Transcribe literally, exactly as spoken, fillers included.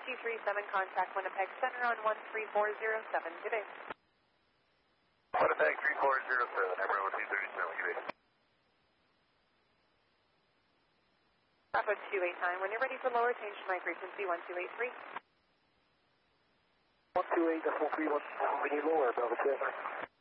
two three seven, contact Winnipeg Center on one three four zero seven. Good day. Winnipeg three four zero seven, Emerald one two three seven, good day. Bravo two eight nine, when you're ready for lower, change to my frequency one two eight three. one two eight decimal three one, we need lower, Bravo two eight nine.